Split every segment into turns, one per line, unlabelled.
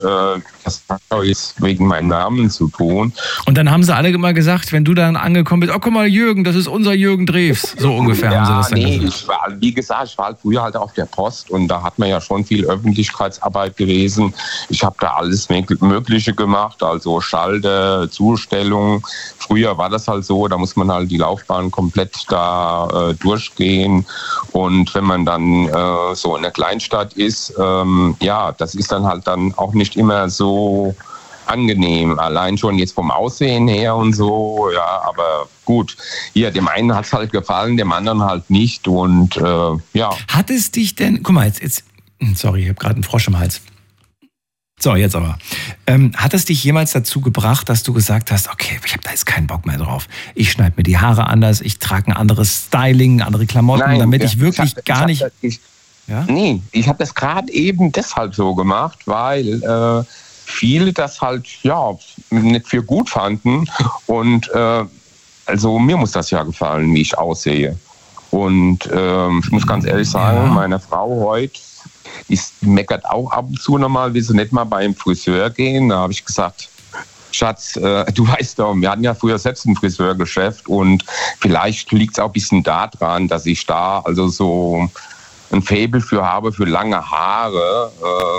das hat auch jetzt wegen meinem Namen zu tun.
Und dann haben sie alle immer gesagt, wenn du dann angekommen bist, oh guck mal Jürgen, das ist unser Jürgen Drews. So ungefähr haben sie das dann gesagt.
Ich war halt früher halt auf der Post und da hat man ja schon viel Öffentlichkeitsarbeit gewesen. Ich habe da alles Mögliche gemacht, also Schalter, Zustellung. Früher war das halt so, da muss man halt die Laufbahn komplett da durchgehen. Und wenn man dann so in der Kleinstadt ist, das ist dann halt dann auch nicht immer so angenehm, allein schon jetzt vom Aussehen her und so, ja, aber gut, hier, dem einen hat es halt gefallen, dem anderen halt nicht und
Hat es dich denn, guck mal, jetzt sorry, ich habe gerade einen Frosch im Hals. So, jetzt aber. Hat es dich jemals dazu gebracht, dass du gesagt hast, okay, ich habe da jetzt keinen Bock mehr drauf. Ich schneide mir die Haare anders, ich trage ein anderes Styling, andere Klamotten, damit ich wirklich gar nicht... Ja?
Nee, ich habe das gerade eben deshalb so gemacht, weil viele das halt nicht für gut fanden und also mir muss das ja gefallen, wie ich aussehe. Und ich muss ganz ehrlich sagen, meine Frau heute, die meckert auch ab und zu nochmal, will sie nicht mal beim Friseur gehen. Da habe ich gesagt, Schatz, du weißt doch, wir hatten ja früher selbst ein Friseurgeschäft und vielleicht liegt es auch ein bisschen daran, dass ich da also so ein Faible für habe, für lange Haare.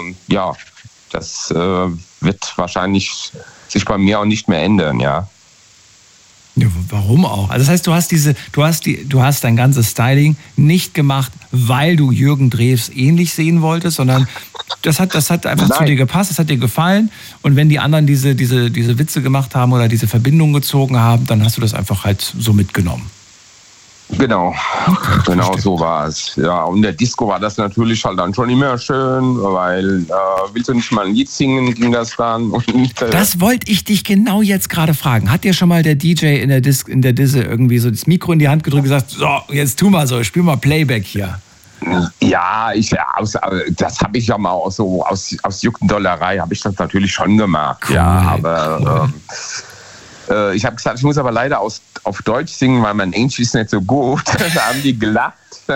Das wird wahrscheinlich sich bei mir auch nicht mehr ändern, ja.
Ja, warum auch? Also das heißt, du hast dein ganzes Styling nicht gemacht, weil du Jürgen Drews ähnlich sehen wolltest, sondern das hat einfach zu dir gepasst, das hat dir gefallen und wenn die anderen diese Witze gemacht haben oder diese Verbindung gezogen haben, dann hast du das einfach halt so mitgenommen.
Genau, genau so war es. Ja, und der Disco war das natürlich halt dann schon immer schön, weil willst du nicht mal ein Lied singen, ging das dann. Und,
das wollte ich dich genau jetzt gerade fragen. Hat dir schon mal der DJ in der Disse irgendwie so das Mikro in die Hand gedrückt und gesagt, so, jetzt tu mal so, spiel mal Playback hier?
Ja, das habe ich ja mal auch so aus Juckendollerei habe ich das natürlich schon gemacht. Cool, ja, aber... ich habe gesagt, ich muss aber leider auf Deutsch singen, weil mein Englisch ist nicht so gut. Da haben die gelacht.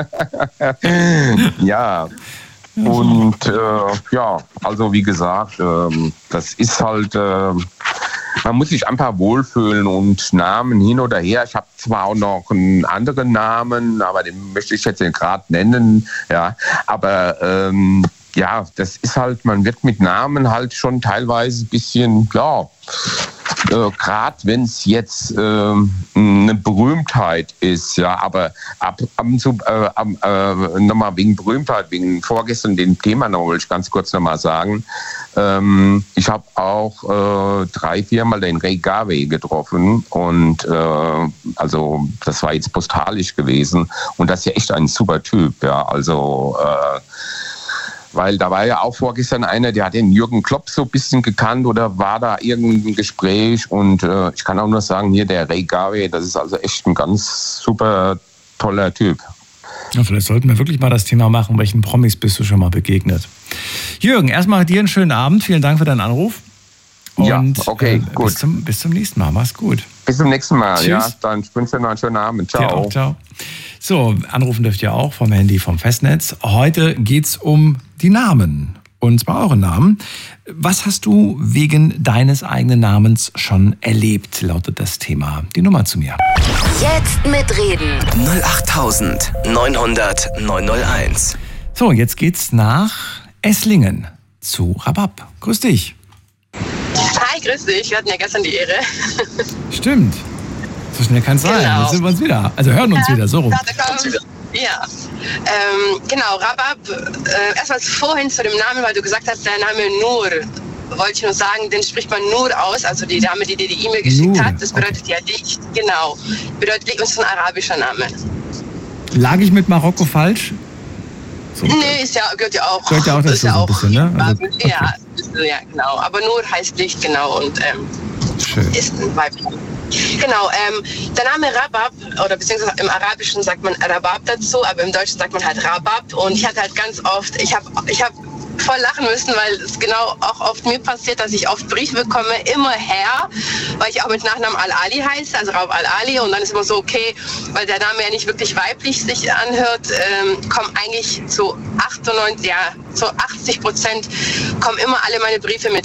Ja. Und also wie gesagt, das ist halt, man muss sich einfach wohlfühlen und Namen hin oder her. Ich habe zwar auch noch einen anderen Namen, aber den möchte ich jetzt gerade nennen. Ja, aber das ist halt, man wird mit Namen halt schon teilweise ein bisschen, gerade wenn es jetzt eine Berühmtheit ist, ja, aber ab und zu nochmal wegen Berühmtheit, wegen vorgestern dem Thema noch, will ich ganz kurz nochmal sagen. Ich habe auch 3-4 Mal den Ray Garvey getroffen und also das war jetzt postalisch gewesen und das ist ja echt ein super Typ, ja, also weil da war ja auch vorgestern einer, der hat den Jürgen Klopp so ein bisschen gekannt oder war da irgendein Gespräch und ich kann auch nur sagen, hier der Ray Garvey, das ist also echt ein ganz super toller Typ.
Ja, vielleicht sollten wir wirklich mal das Thema machen, welchen Promis bist du schon mal begegnet. Jürgen, erstmal dir einen schönen Abend, vielen Dank für deinen Anruf. Und,
ja, okay, gut.
Bis zum nächsten Mal, mach's gut.
Bis zum nächsten Mal,
Tschüss.
Ja, dann wünsche ich dir noch einen schönen Abend. Ciao.
Dir auch, ciao. So, anrufen dürft ihr auch vom Handy, vom Festnetz. Heute geht's um die Namen. Und zwar euren Namen. Was hast du wegen deines eigenen Namens schon erlebt, lautet das Thema. Die Nummer zu mir.
Jetzt mitreden.
08900 901.
So, jetzt geht's nach Esslingen zu Rabab. Grüß dich.
Hi, grüß dich. Wir hatten ja gestern die Ehre.
Stimmt. So schnell kann es sein.
Genau.
Jetzt sind wir uns wieder. Also hören uns wieder, so rum.
Ja, genau, Rabab. Erstmal vorhin zu dem Namen, weil du gesagt hast, der Name Nur. Wollte ich nur sagen, den spricht man Nur aus, also die Dame, die dir die E-Mail geschickt hat. Das bedeutet ja Licht, genau. Bedeutet Licht und ist ein arabischer Name.
Lag ich mit Marokko falsch? So.
Nee, gehört ja auch.
Gehört ja auch dazu
ist ja
so ein
auch,
bisschen, ne? Also, okay.
Ja, genau. Aber Nur heißt Licht, genau. Und
schön.
Ist ein Weibchen. Genau, der Name Rabab, oder beziehungsweise im Arabischen sagt man Rabab dazu, aber im Deutschen sagt man halt Rabab. Und ich hatte halt ganz oft, ich hab voll lachen müssen, weil es genau auch oft mir passiert, dass ich oft Briefe bekomme, immer her, weil ich auch mit Nachnamen Al-Ali heiße, also Raub Al-Ali, und dann ist immer so, okay, weil der Name ja nicht wirklich weiblich sich anhört, kommen eigentlich zu 80% kommen immer alle meine Briefe mit